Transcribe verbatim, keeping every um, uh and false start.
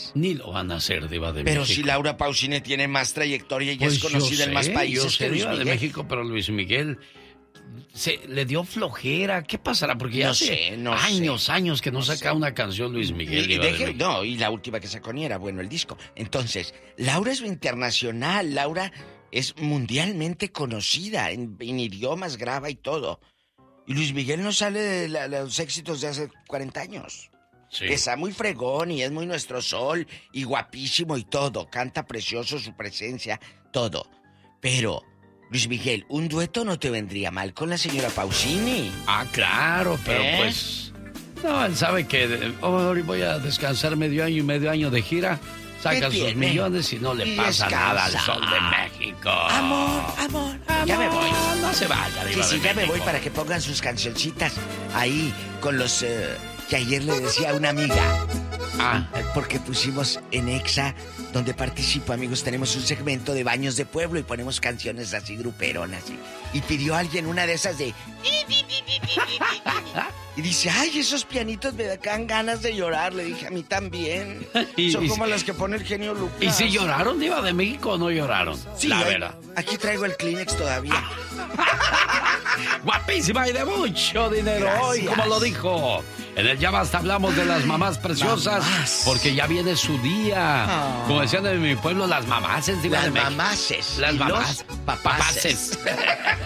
país. Ni lo van a hacer, Diva de pero México. Pero si Laura Pausini tiene más trayectoria y ya pues es conocida sé, en más países yo sé, que Luis Diva Miguel. de México, pero Luis Miguel se le dio flojera. ¿Qué pasará? Porque ya no hace sé, no años, sé. años que no, no saca sé. una canción Luis Miguel. Y, Diva deje, de México. no, y la última que sacó ni era bueno el disco. Entonces, Laura es internacional, Laura es mundialmente conocida, en, en idiomas graba y todo. Y Luis Miguel no sale de la, los éxitos de hace cuarenta años. Sí. Está muy fregón y es muy nuestro sol y guapísimo y todo. Canta precioso su presencia, todo. Pero, Luis Miguel, un dueto no te vendría mal con la señora Pausini. Ah, claro, pero ¿Eh? pues... No, él sabe que oh, voy a descansar medio año y medio año de gira. Saca sus millones y no le y pasa descansa. nada al Sol de México. Amor, amor, amor. Ya me voy. No se vaya, Diva Sí, sí, de ya México. me voy para que pongan sus cancioncitas ahí con los... Uh, que ayer le decía a una amiga. Ah. Porque pusimos en Exa, donde participo, amigos, tenemos un segmento de baños de pueblo y ponemos canciones así gruperonas. Y, y pidió a alguien una de esas de... Y dice, ay, esos pianitos me dan ganas de llorar. Le dije, a mí también. y, Son y, como las que pone el genio Lucas. ¿Y si lloraron, Diva de México, o no lloraron? Sí, la hoy, verdad. Aquí traigo el Kleenex todavía. Guapísima y de mucho dinero. Gracias. Hoy, como lo dijo. En el Ya Basta hablamos de las mamás preciosas. Mamás. Porque ya viene su día. Oh. Como decían en mi pueblo, las mamaces, Diva Las de México. mamaces. Las y mamás. los papaces.